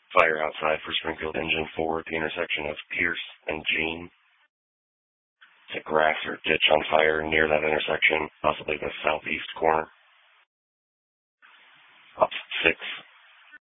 Fire outside for Springfield Engine 4 at the intersection of Pierce and Jean. It's a grass or ditch on fire near that intersection, possibly the southeast corner. Ops 6